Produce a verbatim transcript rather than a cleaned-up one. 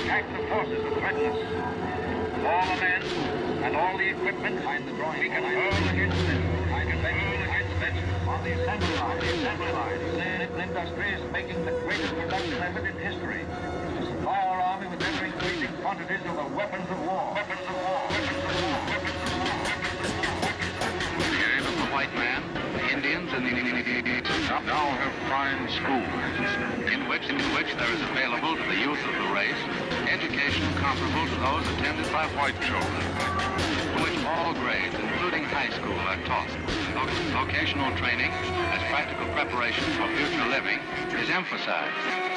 attack the forces that threaten us. All the men and all the equipment behind the drawing. We can hurl against them. I can hurl against them on the assembly line. The assembly line. The industry is making the greatest production effort in history to supply our army with ever-increasing quantities of the weapons of war. Weapons of war. Weapons of war. Weapons of war. The aim of the white man, the Indians, and the now have prime schools in which in which there is available to the youth of the race education comparable to those attended by white children, in which all grades, including high school, are taught. Vocational training as practical preparation for future living is emphasized.